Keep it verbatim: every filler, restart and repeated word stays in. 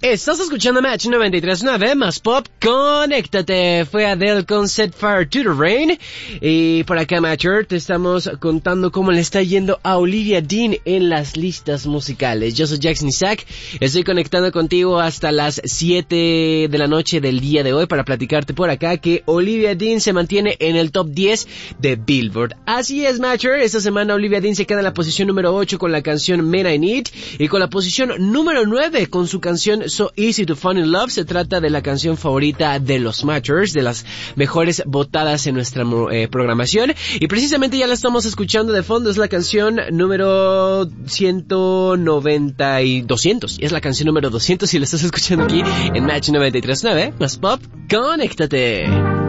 Estás escuchando Match noventa y tres punto nueve más Pop, conéctate. Fue Adele con Set Fire to the Rain. Y por acá, Matcher, te estamos contando cómo le está yendo a Olivia Dean en las listas musicales. Yo soy Jackson Isaac, estoy conectando contigo hasta las siete de la noche del día de hoy para platicarte por acá que Olivia Dean se mantiene en el top diez de Billboard. Así es, Matcher, esta semana Olivia Dean se queda en la posición número ocho con la canción Men I Need y con la posición número nueve con su canción So Easy to Fall in Love. Se trata de la canción favorita de los Matchers, de las mejores votadas en nuestra eh, programación, y precisamente ya la estamos escuchando de fondo. Es la canción número ciento noventa y doscientos, es la canción número doscientos y la estás escuchando aquí en Match noventa y tres punto nueve más Pop, conéctate.